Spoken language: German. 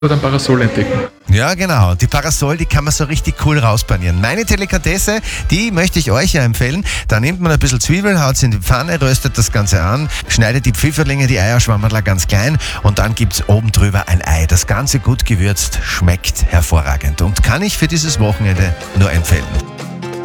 oder ein Parasol entdecken. Ja, genau. Die Parasol, die kann man so richtig cool rauspanieren. Meine Delikatesse, die möchte ich euch ja empfehlen. Da nimmt man ein bisschen Zwiebeln, haut sie in die Pfanne, röstet das Ganze an, schneidet die Pfifferlinge, die Eierschwammerl ganz klein und dann gibt's oben drüber ein Ei. Das Ganze gut gewürzt, schmeckt hervorragend und kann ich für dieses Wochenende nur empfehlen.